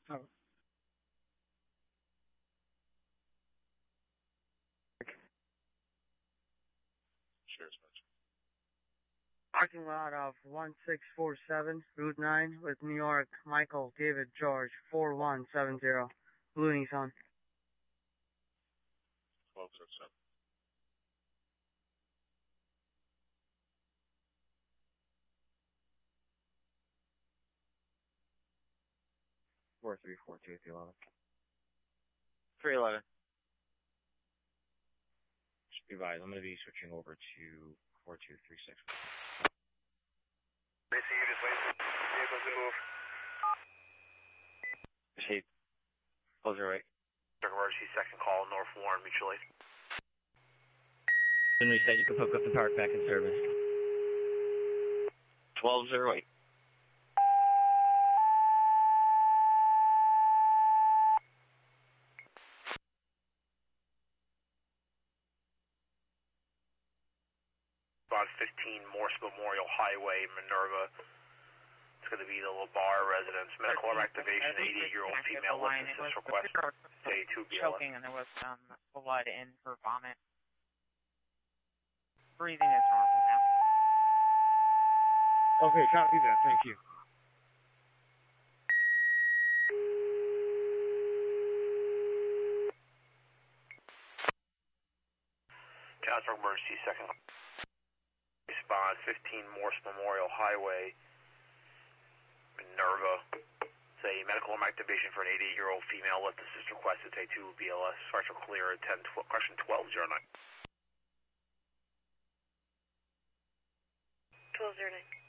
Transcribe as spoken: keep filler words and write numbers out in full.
Oh. Sure, much. Parking lot of one six four seven, Route nine, with New York, Michael David George, four one seven zero. Blue Nissan. twelve zero seven. Four three four two three eleven. three eleven. Just be advised, I'm going to be switching over to four two three six. They see you, just wait. Vehicles to move. Proceed. twelve zero eight. Emergency second call, North Warren, mutual aid. When we said you can hook up the park back in service. twelve zero eight. About fifteen Morse Memorial Highway, Minerva. It's going to be the LaBar residence. Medical arm activation, eighty-eight-year-old female with assist request. Day two B L S. Choking and there was some blood in her vomit. Breathing is normal now. Okay, copy that. Thank you. Casper emergency second. Respond fifteen Morse Memorial Highway, Minerva. It's a medical arm activation for an eighty-eight-year-old female with assist requested. Day two B L S. Partial clear at ten twelve. Question twelve zero nine. twelve zero nine.